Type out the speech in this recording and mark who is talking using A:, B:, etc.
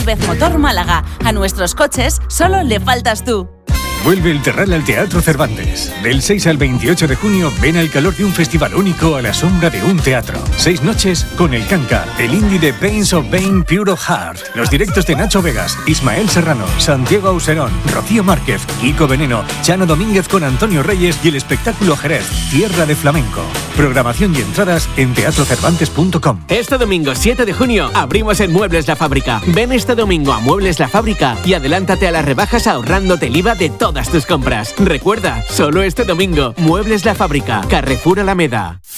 A: Motor Málaga. A nuestros coches solo le faltas tú.
B: Vuelve el Terral al Teatro Cervantes. Del 6 al 28 de junio, ven al calor de un festival único a la sombra de un teatro. 6 noches con El Canca, el indie de Pains of Pain Pure of Heart, los directos de Nacho Vegas, Ismael Serrano, Santiago Auserón, Rocío Márquez, Kiko Veneno, Chano Domínguez con Antonio Reyes y el espectáculo Jerez, Tierra de Flamenco. Programación y entradas en teatrocervantes.com.
C: Este domingo 7 de junio abrimos en Muebles La Fábrica. Ven este domingo a Muebles La Fábrica y adelántate a las rebajas ahorrándote el IVA de todas tus compras. Recuerda, solo este domingo, Muebles La Fábrica, Carrefour Alameda.